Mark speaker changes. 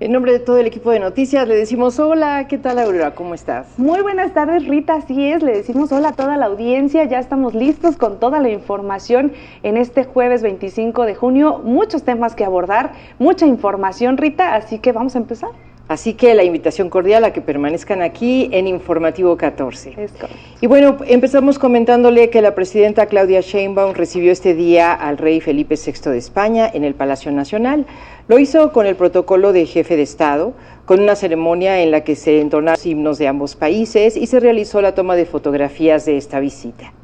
Speaker 1: En nombre de todo el equipo de noticias le decimos hola, ¿qué tal Aurora? ¿Cómo estás?
Speaker 2: Muy buenas tardes Rita, así es, le decimos hola a toda la audiencia, ya estamos listos con toda la información en este jueves 25 de junio, muchos temas que abordar, mucha información Rita, así que vamos a empezar.
Speaker 1: Así que la invitación cordial a que permanezcan aquí en Informativo 14.
Speaker 2: Es correcto.
Speaker 1: Y bueno, empezamos comentándole que la presidenta Claudia Sheinbaum recibió este día al rey Felipe VI de España en el Palacio Nacional. Lo hizo con el protocolo de jefe de Estado, con una ceremonia en la que se entonaron himnos de ambos países y se realizó la toma de fotografías de esta visita.